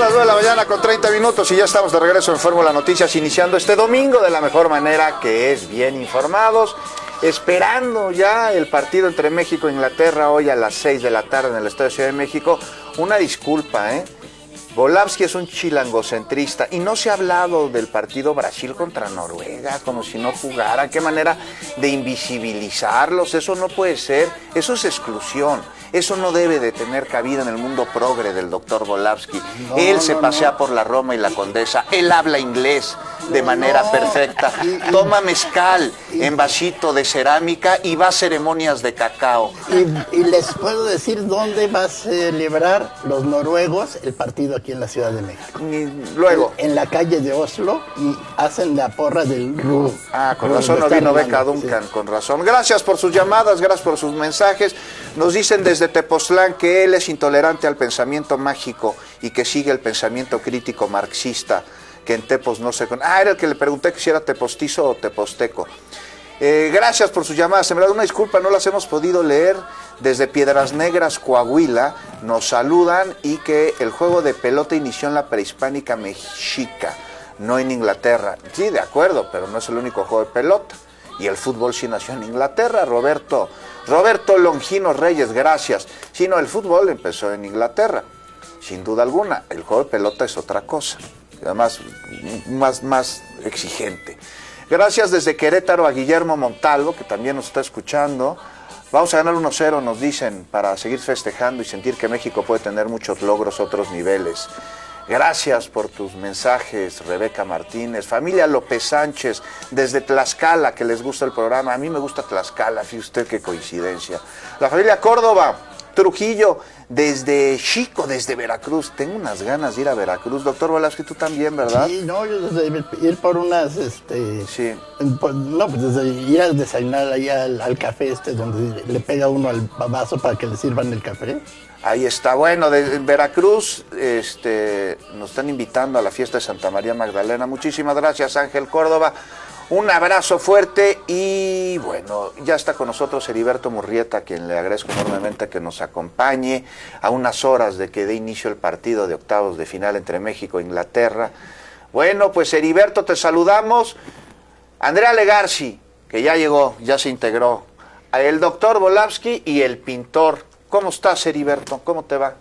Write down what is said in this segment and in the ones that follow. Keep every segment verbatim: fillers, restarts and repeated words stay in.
las nueve de la mañana con treinta minutos y ya estamos de regreso en Fórmula Noticias, iniciando este domingo de la mejor manera, que es bien informados, esperando ya el partido entre México e Inglaterra hoy a las seis de la tarde en el Estadio Ciudad de México. Una disculpa, ¿eh? Volávsky es un chilangocentrista y no se ha hablado del partido Brasil contra Noruega como si no jugara. Qué manera de invisibilizarlos, eso no puede ser, eso es exclusión. Eso no debe de tener cabida en el mundo progre del doctor Volávsky. No, él se no, pasea no. por la Roma y la Condesa, él habla inglés de no, manera no. perfecta, toma mezcal en vasito de cerámica y va a ceremonias de cacao. Y, y les puedo decir dónde va a celebrar los noruegos el partido aquí en la Ciudad de México. Y luego. En, en la calle de Oslo y hacen la porra del R U. Ah, con razón no vino Beca Duncan, sí. con razón. Gracias por sus llamadas, gracias por sus mensajes. Nos dicen desde Tepoztlán que él es intolerante al pensamiento mágico y que sigue el pensamiento crítico marxista, que en Tepos no se... Ah, era el que le pregunté que si era tepostizo o teposteco. Eh, gracias por sus llamadas. En verdad, una disculpa, no las hemos podido leer. Desde Piedras Negras, Coahuila, nos saludan y que el juego de pelota inició en la prehispánica mexica, no en Inglaterra. Sí, de acuerdo, pero no es el único juego de pelota. Y el fútbol sí nació en Inglaterra, Roberto. Roberto Longino Reyes, gracias. Sí, no, el fútbol empezó en Inglaterra, sin duda alguna. El juego de pelota es otra cosa, además más, más exigente. Gracias desde Querétaro a Guillermo Montalvo, que también nos está escuchando. Vamos a ganar uno cero, nos dicen, para seguir festejando y sentir que México puede tener muchos logros, otros niveles. Gracias por tus mensajes, Rebeca Martínez. Familia López Sánchez, desde Tlaxcala, que les gusta el programa. A mí me gusta Tlaxcala, fíjate usted qué coincidencia. La familia Córdoba, Trujillo, desde Chico, desde Veracruz. Tengo unas ganas de ir a Veracruz. Doctor Volávsky, tú también, ¿verdad? Sí, no, yo desde ir por unas, este... Sí. Por, no, pues desde ir a desayunar allá al, al café este, donde le pega uno al vaso para que le sirvan el café. Ahí está, bueno, de, en Veracruz este, nos están invitando a la fiesta de Santa María Magdalena. Muchísimas gracias, Ángel Córdoba. Un abrazo fuerte y bueno, ya está con nosotros Heriberto Murrieta, a quien le agradezco enormemente que nos acompañe a unas horas de que dé inicio el partido de octavos de final entre México e Inglaterra. Bueno, pues Heriberto, te saludamos. Andrea Legarci, que ya llegó, ya se integró. El doctor Volávsky y el pintor. ¿Cómo estás, Heriberto? ¿Cómo te va?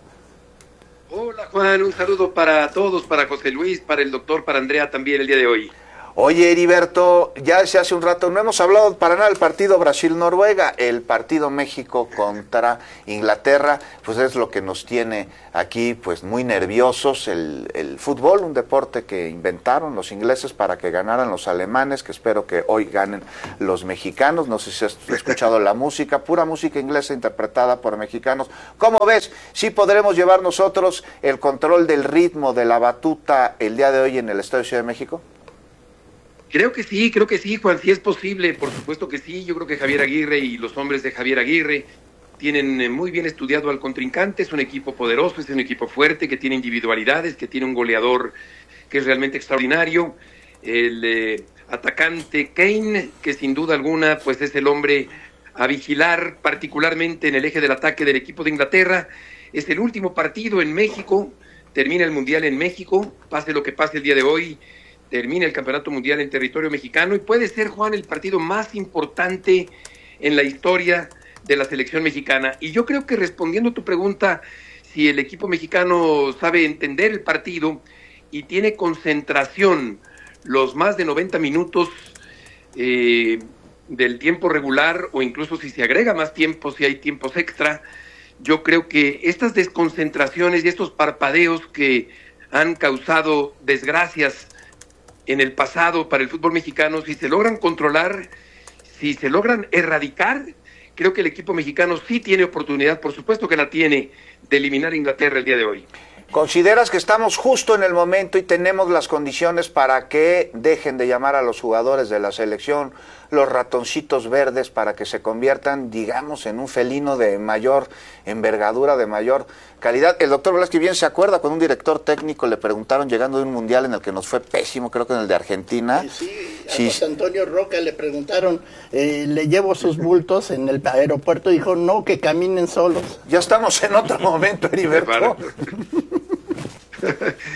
Hola, Juan. Un saludo para todos, para José Luis, para el doctor, para Andrea también el día de hoy. Oye, Heriberto, ya desde hace un rato no hemos hablado para nada del partido Brasil-Noruega, el partido México contra Inglaterra, pues es lo que nos tiene aquí pues muy nerviosos, el, el fútbol, un deporte que inventaron los ingleses para que ganaran los alemanes, que espero que hoy ganen los mexicanos. No sé si has escuchado la música, pura música inglesa interpretada por mexicanos. ¿Cómo ves? ¿Sí podremos llevar nosotros el control del ritmo de la batuta el día de hoy en el Estadio Ciudad de México? Creo que sí, creo que sí, Juan, sí es posible, por supuesto que sí. Yo creo que Javier Aguirre y los hombres de Javier Aguirre tienen muy bien estudiado al contrincante. Es un equipo poderoso, es un equipo fuerte, que tiene individualidades, que tiene un goleador que es realmente extraordinario. El eh, atacante Kane, que sin duda alguna pues es el hombre a vigilar, particularmente en el eje del ataque del equipo de Inglaterra. Es el último partido en México, termina el Mundial en México, pase lo que pase el día de hoy. Termina el Campeonato Mundial en territorio mexicano y puede ser, Juan, el partido más importante en la historia de la selección mexicana. Y yo creo que respondiendo a tu pregunta, si el equipo mexicano sabe entender el partido y tiene concentración los más de noventa minutos eh, del tiempo regular, o incluso si se agrega más tiempo, si hay tiempos extra, yo creo que estas desconcentraciones y estos parpadeos que han causado desgracias en el pasado para el fútbol mexicano, si se logran controlar, si se logran erradicar, creo que el equipo mexicano sí tiene oportunidad, por supuesto que la tiene, de eliminar a Inglaterra el día de hoy. ¿Consideras que estamos justo en el momento y tenemos las condiciones para que dejen de llamar a los jugadores de la selección los ratoncitos verdes para que se conviertan, digamos, en un felino de mayor envergadura, de mayor calidad? El doctor Volávsky bien se acuerda cuando un director técnico le preguntaron, llegando de un mundial en el que nos fue pésimo, creo que en el de Argentina. Sí, sí, a sí. José Antonio Roca le preguntaron, eh, le llevo sus bultos en el aeropuerto, y dijo, no, que caminen solos. Ya estamos en otro momento, Heriberto.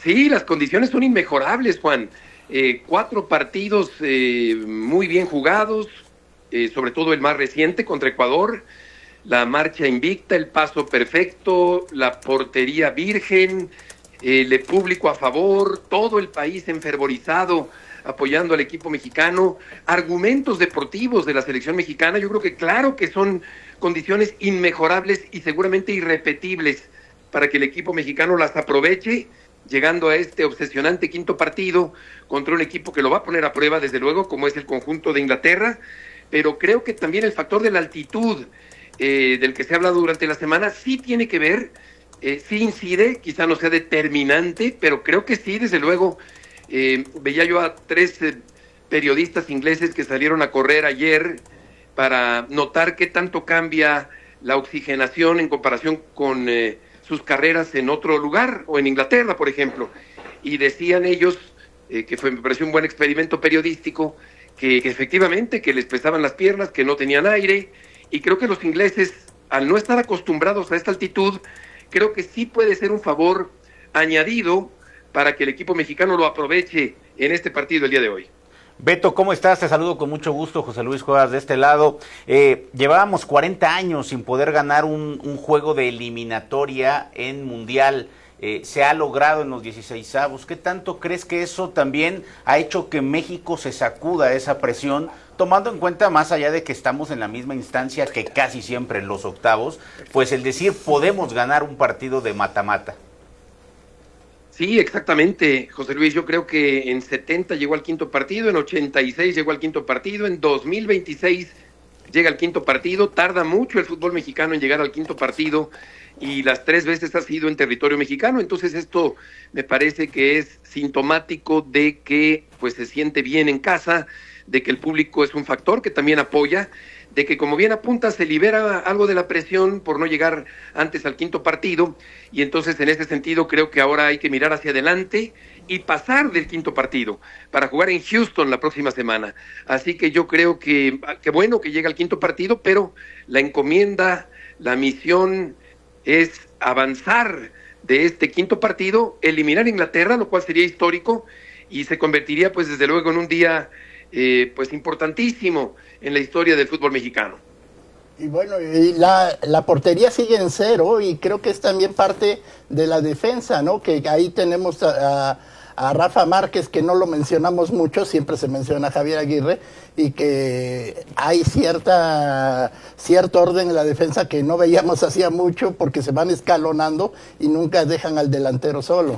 Sí, las condiciones son inmejorables, Juan. Eh, cuatro partidos eh, muy bien jugados, eh, sobre todo el más reciente contra Ecuador, la marcha invicta, el paso perfecto, la portería virgen, el público a favor, todo el país enfervorizado apoyando al equipo mexicano, argumentos deportivos de la selección mexicana. Yo creo que claro que son condiciones inmejorables y seguramente irrepetibles para que el equipo mexicano las aproveche, llegando a este obsesionante quinto partido contra un equipo que lo va a poner a prueba, desde luego, como es el conjunto de Inglaterra, pero creo que también el factor de la altitud, eh, del que se ha hablado durante la semana, sí tiene que ver, eh, sí incide, quizá no sea determinante, pero creo que sí, desde luego. Eh, veía yo a tres eh, periodistas ingleses que salieron a correr ayer para notar qué tanto cambia la oxigenación en comparación con eh, sus carreras en otro lugar, o en Inglaterra, por ejemplo, y decían ellos, eh, que fue, me pareció un buen experimento periodístico, que, que efectivamente que les pesaban las piernas, que no tenían aire, y creo que los ingleses, al no estar acostumbrados a esta altitud, creo que sí puede ser un favor añadido para que el equipo mexicano lo aproveche en este partido el día de hoy. Beto, ¿cómo estás? Te saludo con mucho gusto, José Luis Cuevas de este lado. Eh, llevábamos cuarenta años sin poder ganar un, un juego de eliminatoria en Mundial. Eh, se ha logrado en los dieciseisavos. ¿Qué tanto crees que eso también ha hecho que México se sacuda esa presión, tomando en cuenta, más allá de que estamos en la misma instancia que casi siempre en los octavos, pues el decir podemos ganar un partido de mata-mata? Sí, exactamente, José Luis. Yo creo que en setenta llegó al quinto partido, en ochenta y seis llegó al quinto partido, en dos mil veintiséis llega al quinto partido. Tarda mucho el fútbol mexicano en llegar al quinto partido y las tres veces ha sido en territorio mexicano. Entonces esto me parece que es sintomático de que pues se siente bien en casa, de que el público es un factor que también apoya, de que, como bien apunta, se libera algo de la presión por no llegar antes al quinto partido, y entonces en ese sentido creo que ahora hay que mirar hacia adelante y pasar del quinto partido para jugar en Houston la próxima semana. Así que yo creo que, que bueno que llega al quinto partido, pero la encomienda, la misión es avanzar de este quinto partido, eliminar a Inglaterra, lo cual sería histórico y se convertiría pues desde luego en un día eh, pues importantísimo en la historia del fútbol mexicano. Y bueno, y la, la portería sigue en cero y creo que es también parte de la defensa, ¿no? Que ahí tenemos a, a, a Rafa Márquez, que no lo mencionamos mucho, siempre se menciona a Javier Aguirre, y que hay cierta cierto orden en la defensa que no veíamos hacía mucho porque se van escalonando y nunca dejan al delantero solo.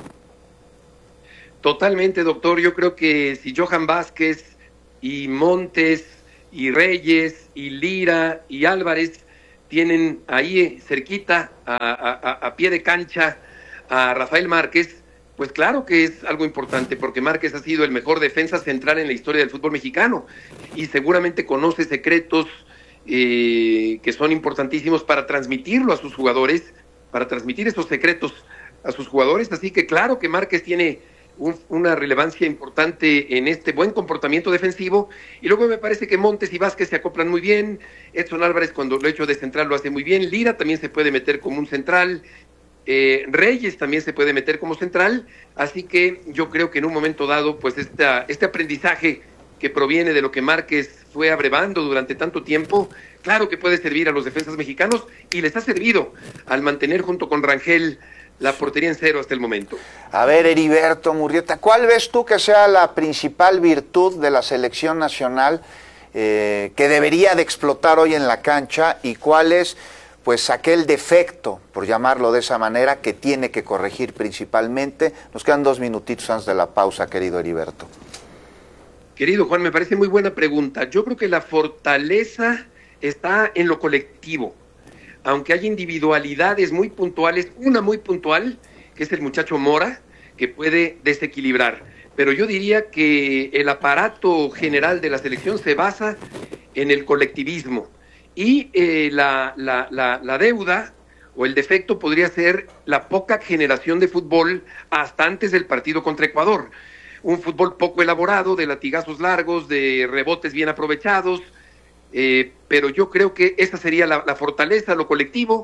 Totalmente, doctor. Yo creo que si Johan Vázquez y Montes y Reyes y Lira y Álvarez tienen ahí cerquita a, a, a pie de cancha a Rafael Márquez, pues claro que es algo importante, porque Márquez ha sido el mejor defensa central en la historia del fútbol mexicano y seguramente conoce secretos eh, que son importantísimos para transmitirlo a sus jugadores, para transmitir esos secretos a sus jugadores. Así que claro que Márquez tiene Un, una relevancia importante en este buen comportamiento defensivo, y luego me parece que Montes y Vázquez se acoplan muy bien. Edson Álvarez, cuando lo ha hecho de central, lo hace muy bien. Lira también se puede meter como un central, eh, Reyes también se puede meter como central, así que yo creo que en un momento dado pues esta, este aprendizaje que proviene de lo que Márquez fue abrevando durante tanto tiempo, claro que puede servir a los defensas mexicanos, y les ha servido al mantener junto con Rangel la portería en cero hasta el momento. A ver, Heriberto Murrieta, ¿cuál ves tú que sea la principal virtud de la selección nacional eh, que debería de explotar hoy en la cancha, y cuál es pues aquel defecto, por llamarlo de esa manera, que tiene que corregir principalmente? Nos quedan dos minutitos antes de la pausa, querido Heriberto. Querido Juan, me parece muy buena pregunta. Yo creo que la fortaleza está en lo colectivo. Aunque hay individualidades muy puntuales, una muy puntual, que es el muchacho Mora, que puede desequilibrar. Pero yo diría que el aparato general de la selección se basa en el colectivismo. Y eh, la, la, la, la deuda o el defecto podría ser la poca generación de fútbol hasta antes del partido contra Ecuador. Un fútbol poco elaborado, de latigazos largos, de rebotes bien aprovechados. Eh, pero yo creo que esa sería la, la fortaleza, lo colectivo,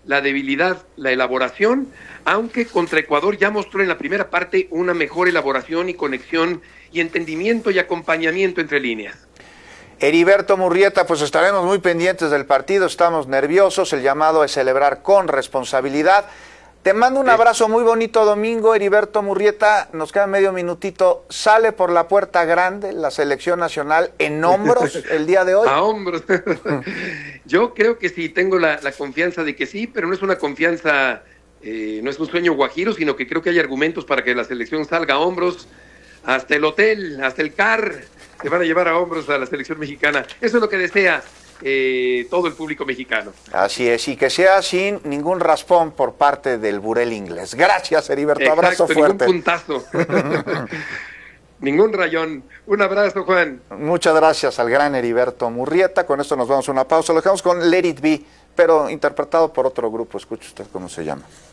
la debilidad, la elaboración, aunque contra Ecuador ya mostró en la primera parte una mejor elaboración y conexión y entendimiento y acompañamiento entre líneas. Heriberto Murrieta, pues estaremos muy pendientes del partido, estamos nerviosos, el llamado es celebrar con responsabilidad. Te mando un abrazo muy bonito, Domingo. Heriberto Murrieta, nos queda medio minutito, sale por la puerta grande la selección nacional en hombros el día de hoy. A hombros. Yo creo que sí, tengo la, la confianza de que sí, pero no es una confianza, eh, no es un sueño guajiro, sino que creo que hay argumentos para que la selección salga a hombros. Hasta el hotel, hasta el car, se van a llevar a hombros a la selección mexicana. Eso es lo que desea eh, todo el público mexicano. Así es, y que sea sin ningún raspón por parte del burel inglés. Gracias, Heriberto. Exacto, abrazo fuerte. Ningún puntazo. Ningún rayón. Un abrazo, Juan. Muchas gracias al gran Heriberto Murrieta. Con esto nos vamos a una pausa. Lo dejamos con Let It Be, pero interpretado por otro grupo. Escuche usted cómo se llama.